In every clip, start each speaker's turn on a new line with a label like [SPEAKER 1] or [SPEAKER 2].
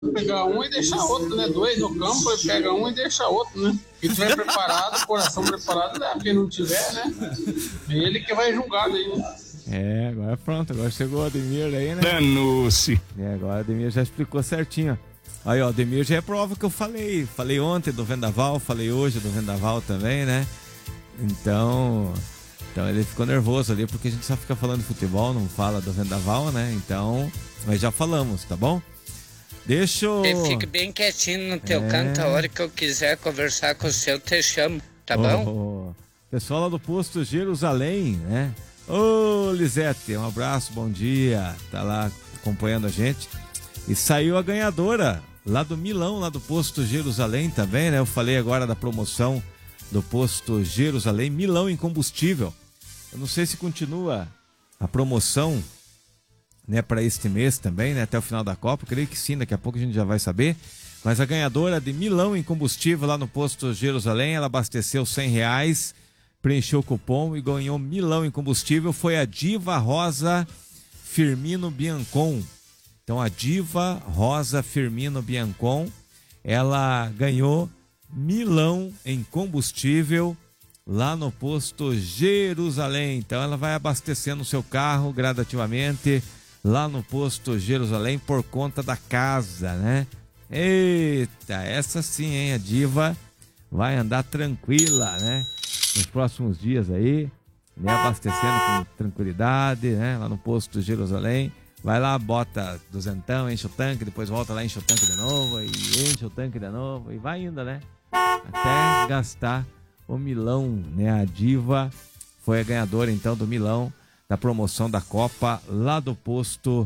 [SPEAKER 1] Pegar um e deixar outro, né? Dois no campo, ele pega um e deixa outro, né? Se tiver preparado, coração preparado, dá. Quem não tiver, né? É ele que vai julgar daí, né?
[SPEAKER 2] Agora pronto, agora chegou o Ademir aí, né?
[SPEAKER 3] Danou-se.
[SPEAKER 2] Agora o Ademir já explicou certinho. Aí, ó, o Ademir já é prova que eu falei. Falei ontem do Vendaval, falei hoje do Vendaval também, né? Então ele ficou nervoso ali, porque a gente só fica falando de futebol, não fala do Vendaval, né? Então, mas já falamos, tá bom? Deixa eu...
[SPEAKER 4] Você fica bem quietinho no teu canto, a hora que eu quiser conversar com o seu, te chamo, tá bom?
[SPEAKER 2] Pessoal lá do posto Jerusalém, né? Ô, Lisete, um abraço, bom dia. Tá lá acompanhando a gente. E saiu a ganhadora lá do Milão, lá do posto Jerusalém também, né? Eu falei agora da promoção do posto Jerusalém, Milão em combustível. Eu não sei se continua a promoção, né, para este mês também, né, até o final da Copa. Eu creio que sim, daqui a pouco a gente já vai saber. Mas a ganhadora de Milão em combustível lá no posto Jerusalém, ela abasteceu R$100, preencheu o cupom e ganhou Milão em combustível. Foi a Diva Rosa Firmino Biancon. Então a Diva Rosa Firmino Biancon, ela ganhou Milão em combustível lá no posto Jerusalém. Então ela vai abastecendo o seu carro gradativamente lá no posto Jerusalém por conta da casa, né? Eita, essa sim, hein? A Diva vai andar tranquila, né? Nos próximos dias aí, né? Abastecendo com tranquilidade, né? Lá no posto Jerusalém. Vai lá, bota duzentão, enche o tanque, depois volta lá, enche o tanque de novo, e enche o tanque de novo, e vai indo, né? Até gastar o Milão, né? A Diva foi a ganhadora, então, do Milão, da promoção da Copa, lá do posto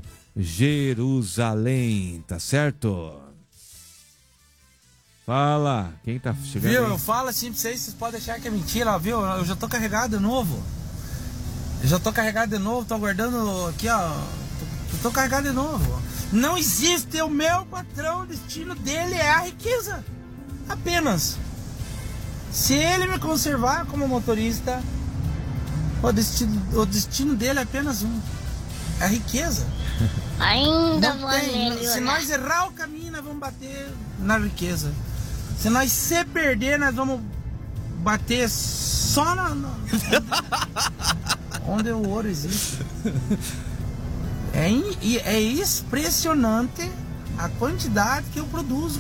[SPEAKER 2] Jerusalém, tá certo? Fala, quem tá chegando?
[SPEAKER 5] Viu,
[SPEAKER 2] aí?
[SPEAKER 5] eu falo assim pra vocês podem achar que é mentira, viu? Eu já tô carregado de novo. Tô aguardando aqui, ó. Tô carregado de novo. Não existe o meu patrão, o destino dele é a riqueza. Apenas. Se ele me conservar como motorista, o destino dele é apenas um. É a riqueza.
[SPEAKER 6] Ainda
[SPEAKER 5] Não
[SPEAKER 6] vou
[SPEAKER 5] tem.
[SPEAKER 6] melhorar.
[SPEAKER 5] Se nós errar o caminho, nós vamos bater na riqueza. Se nós se perder, nós vamos bater só onde o ouro existe. É impressionante a quantidade que eu produzo.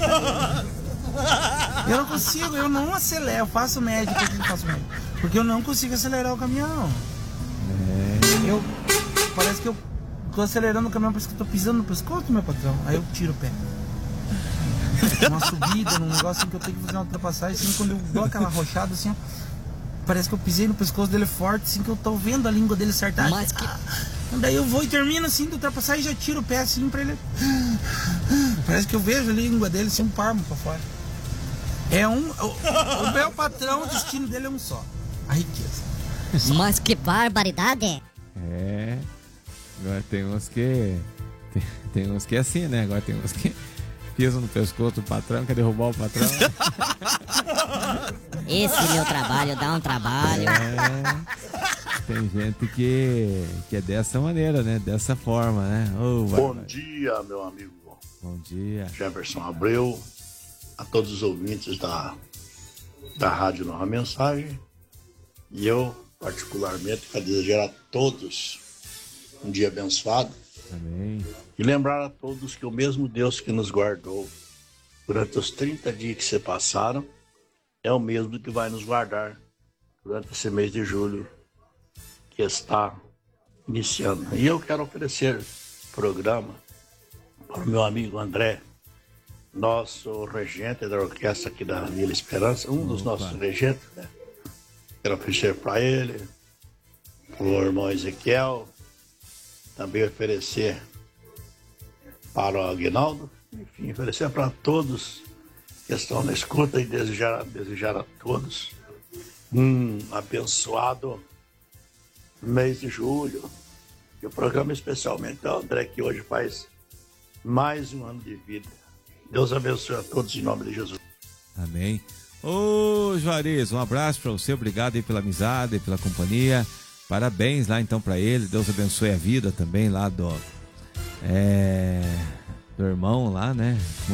[SPEAKER 5] Eu não consigo, eu não acelero, eu faço média, porque eu não consigo acelerar o caminhão. Parece que eu tô acelerando o caminhão, parece que eu tô pisando no pescoço do meu patrão. Aí eu tiro o pé. Uma subida, num negócio assim que eu tenho que fazer uma ultrapassagem, assim, quando eu dou aquela arrochada assim, ó, parece que eu pisei no pescoço dele forte, assim, que eu tô vendo a língua dele acertar.
[SPEAKER 6] Mas que...
[SPEAKER 5] Daí eu vou e termino assim de ultrapassar e já tiro o pé assim pra ele. Parece que eu vejo a língua dele assim, um palmo pra fora. O meu patrão, o destino dele é um só: a riqueza.
[SPEAKER 6] Mas que barbaridade!
[SPEAKER 2] Agora tem uns que. Tem uns que é assim, né? Agora tem uns que pisam no pescoço do patrão, quer derrubar o patrão.
[SPEAKER 6] Esse meu trabalho dá um trabalho.
[SPEAKER 2] Tem gente que é dessa maneira, né? Dessa forma, né?
[SPEAKER 7] Bom dia, meu amigo.
[SPEAKER 2] Bom dia.
[SPEAKER 7] Jefferson Abreu, a todos os ouvintes da Rádio Nova Mensagem. E eu, particularmente, quero desejar a todos um dia abençoado.
[SPEAKER 2] Amém.
[SPEAKER 7] E lembrar a todos que o mesmo Deus que nos guardou durante os 30 dias que se passaram é o mesmo que vai nos guardar durante esse mês de julho que está iniciando. E eu quero oferecer programa para o meu amigo André, nosso regente da orquestra aqui da Vila Esperança, um dos nossos regentes, né? Quero oferecer para ele, para o irmão Ezequiel, também oferecer para o Aguinaldo, enfim, oferecer para todos que estão na escuta e desejar a todos um abençoado mês de julho. E o programa especialmente ao André, que hoje faz mais um ano de vida. Deus abençoe a todos em nome de Jesus.
[SPEAKER 2] Amém. Ô Juarez, um abraço para você, obrigado aí pela amizade, pela companhia. Parabéns lá então para ele, Deus abençoe a vida também lá do irmão lá, né?